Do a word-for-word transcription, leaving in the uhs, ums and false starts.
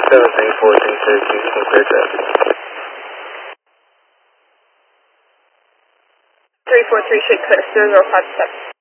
seventeen fourteen thirteen, clear traffic. three four three six six zero zero five seven.